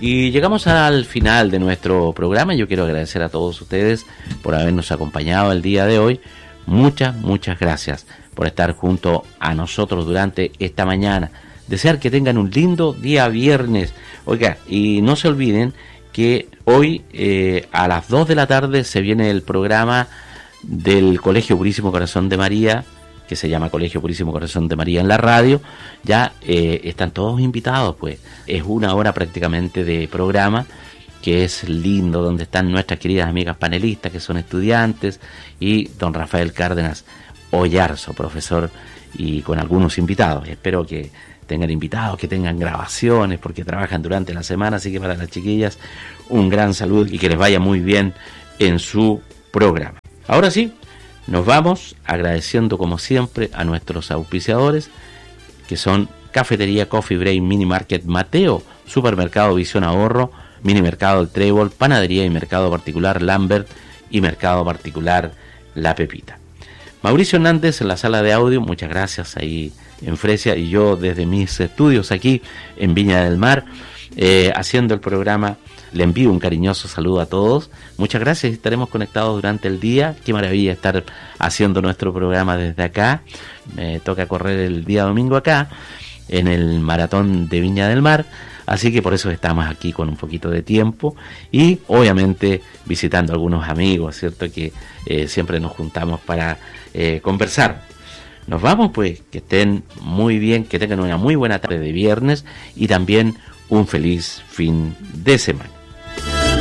Y llegamos al final de nuestro programa. Yo quiero agradecer a todos ustedes por habernos acompañado el día de hoy. Muchas gracias por estar junto a nosotros durante esta mañana. Desear que tengan un lindo día viernes. Oiga, y no se olviden que hoy a las 2 de la tarde se viene el programa del Colegio Purísimo Corazón de María, que se llama Colegio Purísimo Corazón de María en la radio. Ya están todos invitados, pues es una hora prácticamente de programa, que es lindo, donde están nuestras queridas amigas panelistas, que son estudiantes, y don Rafael Cárdenas Ollarzo, profesor, y con algunos invitados. Espero que tengan invitados, que tengan grabaciones, porque trabajan durante la semana, así que para las chiquillas un gran saludo y que les vaya muy bien en su programa. Ahora sí, nos vamos agradeciendo como siempre a nuestros auspiciadores, que son Cafetería Coffee Break, Mini Market Mateo, Supermercado Visión Ahorro, Mini Mercado El Trébol, Panadería y Mercado Particular Lambert y Mercado Particular La Pepita. Mauricio Hernández en la sala de audio, muchas gracias ahí en Fresia, y yo desde mis estudios aquí en Viña del Mar, haciendo el programa. Le envío un cariñoso saludo a todos. Muchas gracias, estaremos conectados durante el día. Qué maravilla estar haciendo nuestro programa desde acá. Me toca correr el día domingo acá, en el maratón de Viña del Mar. Así que por eso estamos aquí con un poquito de tiempo y obviamente visitando a algunos amigos, ¿cierto? Que siempre nos juntamos para conversar. Nos vamos, pues, que estén muy bien, que tengan una muy buena tarde de viernes y también un feliz fin de semana.